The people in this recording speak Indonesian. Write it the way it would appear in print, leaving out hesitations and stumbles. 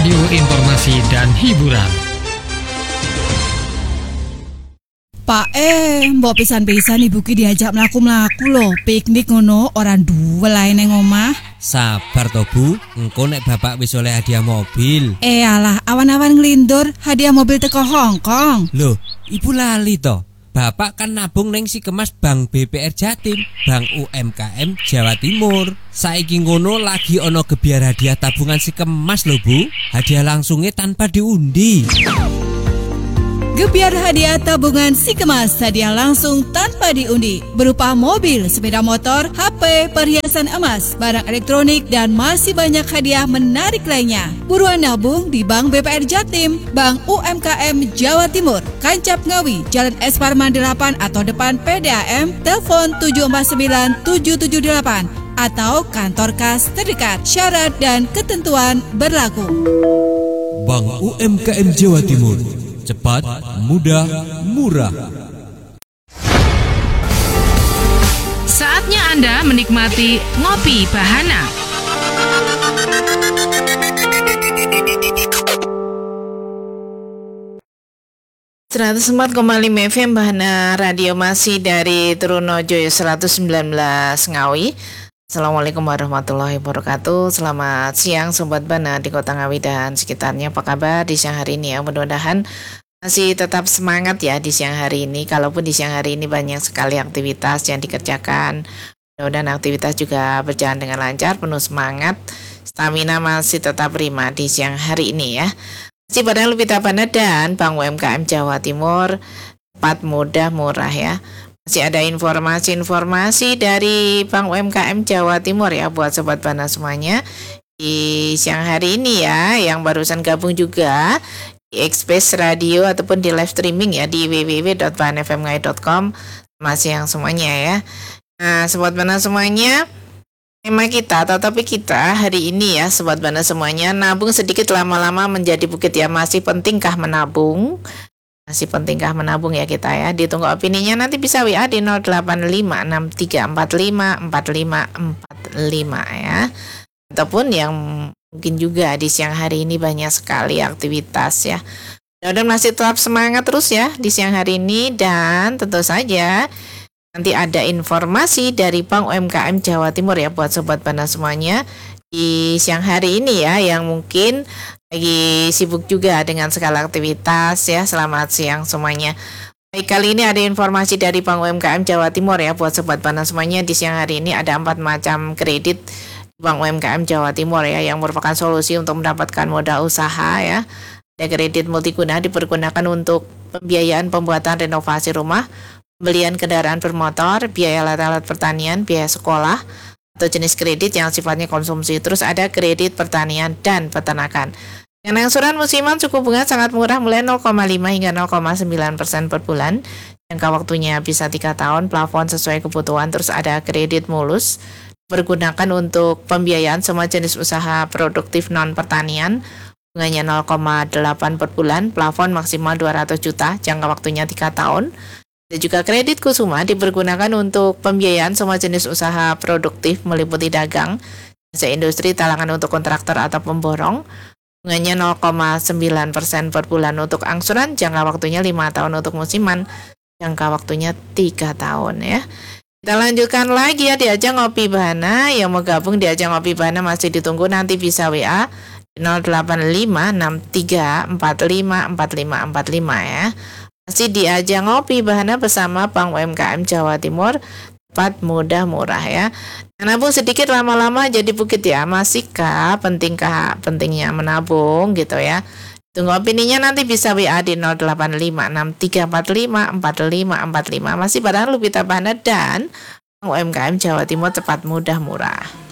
Radio Informasi dan Hiburan. Pak mbok pisan-pisan ibu ki diajak mlaku-mlaku lho, piknik ngono ora duwe lae nang omah. Sabar to Bu, engko nek bapak wis oleh hadiah mobil. Alah, awan-awan nglindur, hadiah mobil teko Hongkong. Loh, ibu lali to. Bapak kan nabung neng si kemas Bank BPR Jatim, Bank UMKM Jawa Timur. Saiki ngono lagi ono gebiar hadiah tabungan si kemas lho Bu. Hadiah langsungnya tanpa diundi. Gebiar hadiah tabungan si kemas, hadiah langsung tanpa diundi, berupa mobil, sepeda motor, HP, perhiasan emas, barang elektronik, dan masih banyak hadiah menarik lainnya. Buruan nabung di Bank BPR Jatim, Bank UMKM Jawa Timur, Kancap Ngawi, Jalan S. Parman 8 atau depan PDAM, telepon 749-778 atau kantor kas terdekat. Syarat dan ketentuan berlaku. Bank UMKM Jawa Timur, cepat, mudah, murah. Saatnya Anda menikmati Ngopi Bahana. Sempat kembali FM Bahana Radio masih dari Trunojoyo 119 Ngawi. Assalamualaikum warahmatullahi wabarakatuh. Selamat siang Sobat Bana di Kota Ngawi dan sekitarnya. Apa kabar di siang hari ini ya? Mudah-mudahan masih tetap semangat ya di siang hari ini. Kalaupun di siang hari ini banyak sekali aktivitas yang dikerjakan, mudah-mudahan aktivitas juga berjalan dengan lancar, penuh semangat, stamina masih tetap prima di siang hari ini ya. Masih pada Lupita Bana dan Bank UMKM Jawa Timur, cepat, mudah, murah ya. Masih ada informasi-informasi dari Bank UMKM Jawa Timur ya buat Sobat Bana semuanya di siang hari ini ya, yang barusan gabung juga di Express Radio ataupun di live streaming ya di www.banfmngai.com. Masih yang semuanya ya. Nah, Sobat Bana semuanya, tema kita atau topik kita hari ini ya Sobat Bana semuanya, nabung sedikit lama-lama menjadi bukit ya. Masih pentingkah menabung? Masih pentingkah menabung ya kita ya. Ditunggu opininya, nanti bisa WA di 0856454545 ya. Ataupun yang mungkin juga di siang hari ini banyak sekali aktivitas ya. Dan masih tetap semangat terus ya di siang hari ini. Dan tentu saja nanti ada informasi dari Bank UMKM Jawa Timur ya buat Sobat Bana semuanya di siang hari ini ya, yang mungkin lagi sibuk juga dengan segala aktivitas ya. Selamat siang semuanya. Baik, kali ini ada informasi dari Bank UMKM Jawa Timur ya buat Sobat Bana semuanya. Di siang hari ini ada 4 macam kredit Bank UMKM Jawa Timur ya, yang merupakan solusi untuk mendapatkan modal usaha ya. Ada kredit multiguna dipergunakan untuk pembiayaan pembuatan renovasi rumah, pembelian kendaraan bermotor, biaya alat-alat pertanian, biaya sekolah, atau jenis kredit yang sifatnya konsumsi. Terus ada kredit pertanian dan peternakan. Dengan angsuran musiman suku bunga sangat murah, mulai 0,5 hingga 0,9% per bulan. Jangka waktunya bisa 3 tahun, plafon sesuai kebutuhan. Terus ada kredit mulus, bergunakan untuk pembiayaan semua jenis usaha produktif non pertanian. Bunganya 0,8 per bulan, plafon maksimal 200 juta, jangka waktunya 3 tahun. Ada juga kredit kusuma dipergunakan untuk pembiayaan semua jenis usaha produktif meliputi dagang, jasa industri, talangan untuk kontraktor atau pemborong. Bunganya 0,9% per bulan untuk angsuran, jangka waktunya 5 tahun untuk musiman, jangka waktunya 3 tahun ya. Kita lanjutkan lagi ya di Ajang Ngopi Bahana. Yang mau gabung di Ajang Ngopi Bahana masih ditunggu, nanti bisa WA 085634545545 ya. Masih di Ajang Ngopi Bahana bersama Bank UMKM Jawa Timur, cepat, mudah, murah ya. Nabung sedikit lama-lama jadi bukit ya. Masihkah pentingnya menabung gitu ya. Tunggu opininya, nanti bisa WA di 085634545545. Masih pada Lupita Bahana dan Bank UMKM Jawa Timur, cepat, mudah, murah.